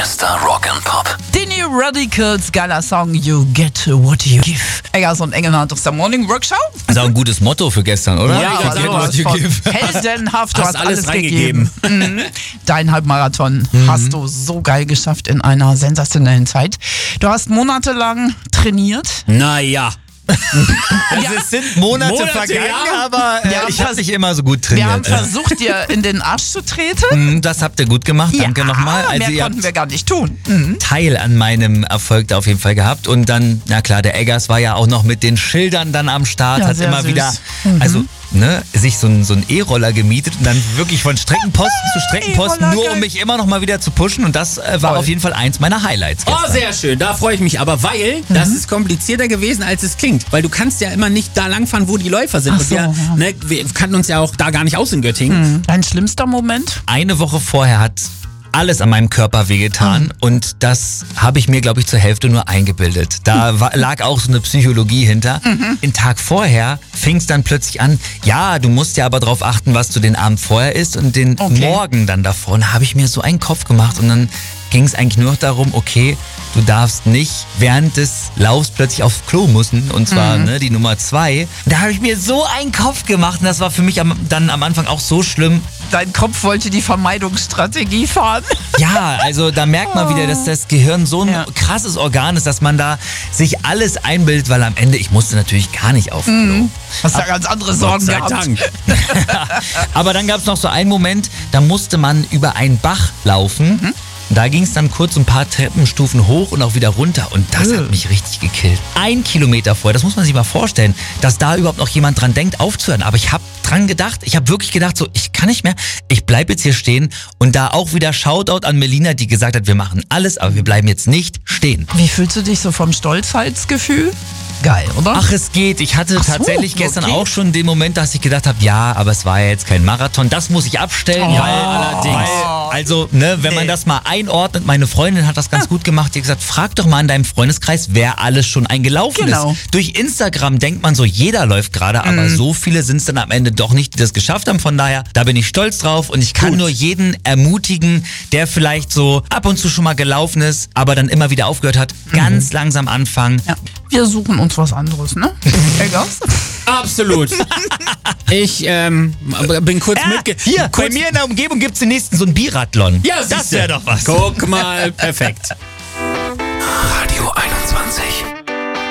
Bester Rock and Pop. Die New Radicals, geiler Song, You Get What You Give. Eggers und Engelhardt aus der Morning Workshow. Das ist auch ein gutes Motto für gestern, oder? Ja, You get what you give. Heldenhaft, du Hast hast alles alles gegeben. Dein Halbmarathon hast du so geil geschafft in einer sensationellen Zeit. Du hast monatelang trainiert. Naja. Also es sind Monate vergangen, ja. aber ich habe nicht immer so gut Wir trainiert. haben versucht, dir in den Arsch zu treten. Das habt ihr gut gemacht, danke nochmal. Also mehr ihr konnten habt wir gar nicht tun. Teil an meinem Erfolg da auf jeden Fall gehabt. Und dann, na klar, der Eggers war ja auch noch mit den Schildern dann am Start, Ja, hat sehr immer süß. wieder, also sich so ein E-Roller gemietet und dann wirklich von Streckenposten zu Streckenposten, E-Roller, nur geil. um mich immer noch mal wieder zu pushen. Und das war Voll. auf jeden Fall eins meiner Highlights Oh, gestern. sehr schön, da freue ich mich. Aber weil, das ist komplizierter gewesen, als es klingt. Weil du kannst ja immer nicht da langfahren, wo die Läufer sind. Ach Und so, ja. wir kannten uns ja auch da gar nicht aus in Göttingen. Dein schlimmster Moment? Eine Woche vorher hat alles an meinem Körper wehgetan und das habe ich mir, glaube ich, zur Hälfte nur eingebildet. Da lag auch so eine Psychologie hinter. Den Tag vorher fing es dann plötzlich an, ja, du musst ja aber darauf achten, was du den Abend vorher isst und den Morgen dann davor. Und da habe ich mir so einen Kopf gemacht und dann ging es eigentlich nur noch darum, okay, du darfst nicht während des Laufs plötzlich aufs Klo müssen, und zwar die Nummer 2. Da habe ich mir so einen Kopf gemacht und das war für mich dann am Anfang auch so schlimm. Dein Kopf wollte die Vermeidungsstrategie fahren. Ja, also da merkt man wieder, dass das Gehirn so ein krasses Organ ist, dass man da sich alles einbildet, weil am Ende, ich musste natürlich gar nicht auf Klo. Hast ja ganz andere Sorgen Sei gehabt. Dank. Aber dann gab es noch so einen Moment, da musste man über einen Bach laufen. Da ging es dann kurz ein paar Treppenstufen hoch und auch wieder runter. Und das hat mich richtig gekillt. 1 Kilometer vorher, das muss man sich mal vorstellen, dass da überhaupt noch jemand dran denkt, aufzuhören. Aber ich habe dran gedacht, ich habe wirklich gedacht, so, ich kann nicht mehr, ich bleib jetzt hier stehen. Und da auch wieder Shoutout an Melina, die gesagt hat, wir machen alles, aber wir bleiben jetzt nicht stehen. Wie fühlst du dich so vom Stolzheitsgefühl? Geil, oder? Ach, es geht. Ich hatte Ach so, tatsächlich gestern okay. auch schon den Moment, dass ich gedacht habe, ja, aber es war ja jetzt kein Marathon. Das muss ich abstellen. Oh. Allerdings. Also, wenn man das mal einordnet, meine Freundin hat das ganz gut gemacht. Die hat gesagt, frag doch mal in deinem Freundeskreis, wer alles schon eingelaufen Genau. ist. Durch Instagram denkt man so, jeder läuft gerade, aber so viele sind es dann am Ende doch nicht, die das geschafft haben. Von daher, da bin ich stolz drauf und ich kann nur jeden ermutigen, der vielleicht so ab und zu schon mal gelaufen ist, aber dann immer wieder aufgehört hat, ganz langsam anfangen. Ja. Wir suchen uns was anderes, ne? Eggers? Absolut. Ich bin kurz Hier, bei mir in der Umgebung gibt es den nächsten so einen Biathlon. Ja, das wäre doch was. Guck mal, perfekt. Radio 21.